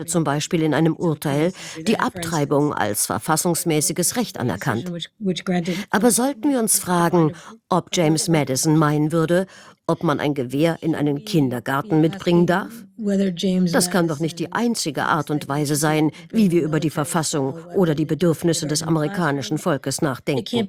zum Beispiel in einem Urteil die Abtreibung als verfassungsmäßiges Recht anerkannt. Aber sollten wir uns fragen, ob James Madison meinen würde, ob man ein Gewehr in einen Kindergarten mitbringen darf? Das kann doch nicht die einzige Art und Weise sein, wie wir über die Verfassung oder die Bedürfnisse des amerikanischen Volkes nachdenken.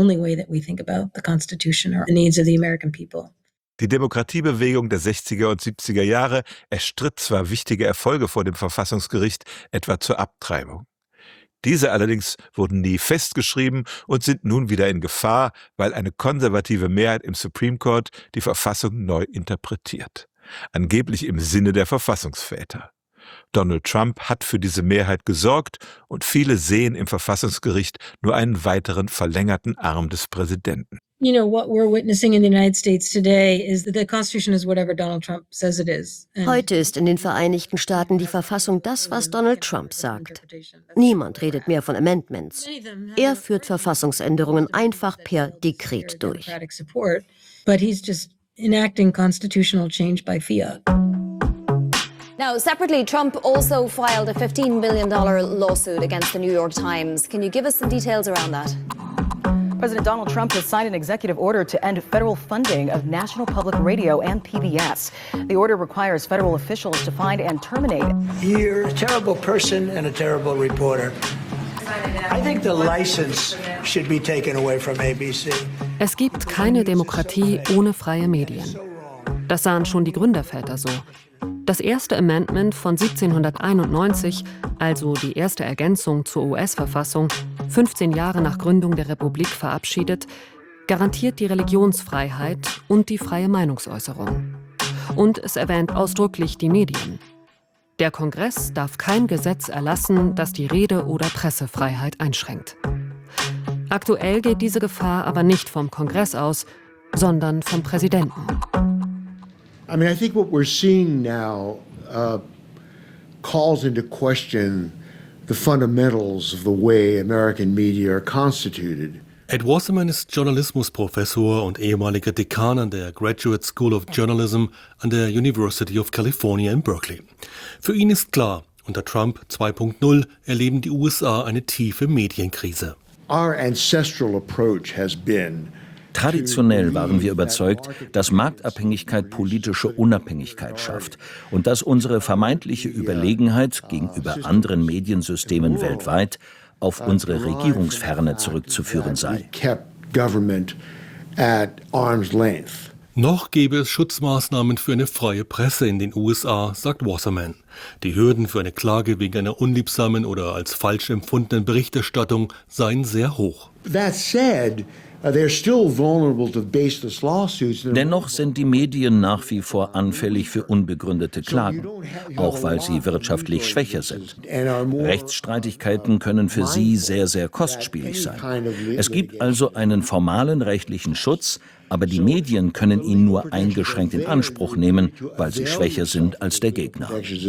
Die Demokratiebewegung der 60er und 70er Jahre erstritt zwar wichtige Erfolge vor dem Verfassungsgericht, etwa zur Abtreibung. Diese allerdings wurden nie festgeschrieben und sind nun wieder in Gefahr, weil eine konservative Mehrheit im Supreme Court die Verfassung neu interpretiert. Angeblich im Sinne der Verfassungsväter. Donald Trump hat für diese Mehrheit gesorgt und viele sehen im Verfassungsgericht nur einen weiteren verlängerten Arm des Präsidenten. Heute ist in den Vereinigten Staaten die Verfassung das, was Donald Trump sagt. Niemand redet mehr von Amendments. Er führt Verfassungsänderungen einfach per Dekret durch. Now, separately, Trump also filed a $15 billion lawsuit against the New York Times. Can you give us some details around that? President Donald Trump has signed an executive order to end federal funding of National Public Radio and PBS. The order requires federal officials to find and terminate. You're a terrible person and a terrible reporter. I think the license should be taken away from ABC. Es gibt keine Demokratie ohne freie Medien. Das sahen schon die Gründerväter so. Das erste Amendment von 1791, also die erste Ergänzung zur US-Verfassung, 15 Jahre nach Gründung der Republik verabschiedet, garantiert die Religionsfreiheit und die freie Meinungsäußerung. Und es erwähnt ausdrücklich die Medien. Der Kongress darf kein Gesetz erlassen, das die Rede- oder Pressefreiheit einschränkt. Aktuell geht diese Gefahr aber nicht vom Kongress aus, sondern vom Präsidenten. I mean, I think what we're seeing now calls into question the fundamentals of the way American media are constituted. Ed Wasserman ist Journalismusprofessor und ehemaliger Dekan an der Graduate School of Journalism an der University of California in Berkeley. Für ihn ist klar, unter Trump 2.0 erleben die USA eine tiefe Medienkrise. Our ancestral approach has been Traditionell waren wir überzeugt, dass Marktabhängigkeit politische Unabhängigkeit schafft und dass unsere vermeintliche Überlegenheit gegenüber anderen Mediensystemen weltweit auf unsere Regierungsferne zurückzuführen sei. Noch gäbe es Schutzmaßnahmen für eine freie Presse in den USA, sagt Wasserman. Die Hürden für eine Klage wegen einer unliebsamen oder als falsch empfundenen Berichterstattung seien sehr hoch. That said, Dennoch sind die Medien nach wie vor anfällig für unbegründete Klagen, auch weil sie wirtschaftlich schwächer sind. Rechtsstreitigkeiten können für sie sehr, sehr kostspielig sein. Es gibt also einen formalen rechtlichen Schutz, aber die Medien können ihn nur eingeschränkt in Anspruch nehmen, weil sie schwächer sind als der Gegner.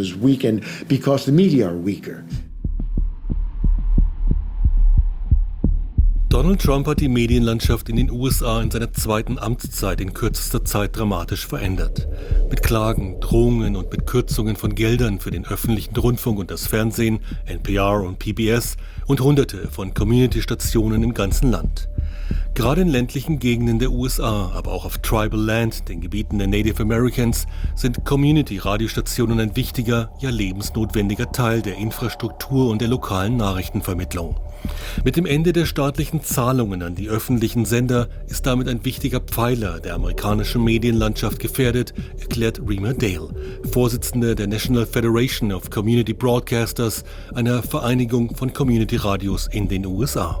Donald Trump hat die Medienlandschaft in den USA in seiner zweiten Amtszeit in kürzester Zeit dramatisch verändert. Mit Klagen, Drohungen und mit Kürzungen von Geldern für den öffentlichen Rundfunk und das Fernsehen, NPR und PBS und Hunderte von Community-Stationen im ganzen Land. Gerade in ländlichen Gegenden der USA, aber auch auf Tribal Land, den Gebieten der Native Americans, sind Community-Radiostationen ein wichtiger, ja lebensnotwendiger Teil der Infrastruktur und der lokalen Nachrichtenvermittlung. Mit dem Ende der staatlichen Zahlungen an die öffentlichen Sender ist damit ein wichtiger Pfeiler der amerikanischen Medienlandschaft gefährdet, erklärt Rima Dale, Vorsitzende der National Federation of Community Broadcasters, einer Vereinigung von Community-Radios in den USA.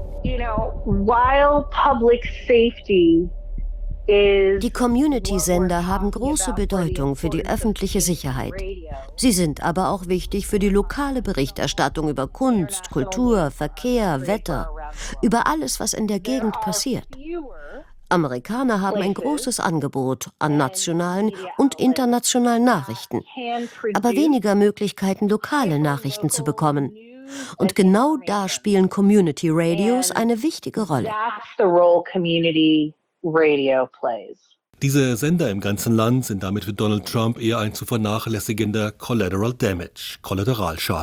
Die Community-Sender haben große Bedeutung für die öffentliche Sicherheit. Sie sind aber auch wichtig für die lokale Berichterstattung über Kunst, Kultur, Verkehr, Wetter, über alles, was in der Gegend passiert. Amerikaner haben ein großes Angebot an nationalen und internationalen Nachrichten, aber weniger Möglichkeiten, lokale Nachrichten zu bekommen. Und genau da spielen Community Radios eine wichtige Rolle. Diese Sender im ganzen Land sind damit für Donald Trump eher ein zu vernachlässigender Collateral Damage, Kollateralschaden.